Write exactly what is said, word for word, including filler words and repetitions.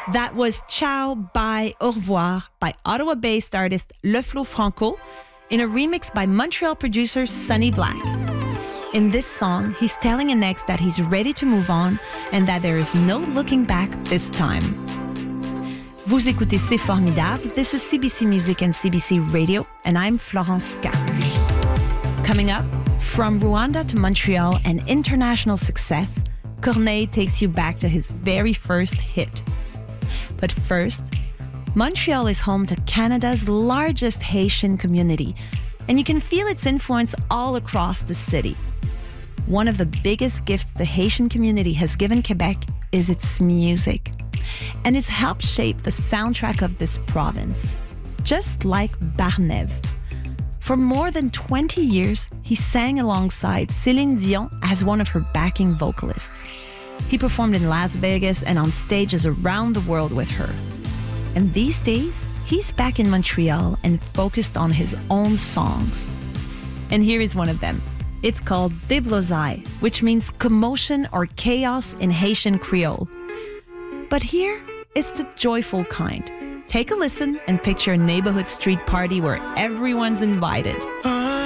That was Ciao, Bye, Au revoir by Ottawa-based artist Le Flo Franco in a remix by Montreal producer Sonny Black. In this song, he's telling an ex that he's ready to move on and that there is no looking back this time. Vous écoutez C'est Formidable. This is C B C Music and C B C Radio, and I'm Florence K. Coming up, from Rwanda to Montreal, an international success, Corneille takes you back to his very first hit. But first, Montreal is home to Canada's largest Haitian community, and you can feel its influence all across the city. One of the biggest gifts the Haitian community has given Quebec is its music, and it's helped shape the soundtrack of this province, just like Barnève. For more than twenty years, he sang alongside Céline Dion as one of her backing vocalists. He performed in Las Vegas and on stages around the world with her. And these days, he's back in Montreal and focused on his own songs. And here is one of them. It's called Débloussaille, which means commotion or chaos in Haitian Creole. But here, it's the joyful kind. Take a listen and picture a neighborhood street party where everyone's invited.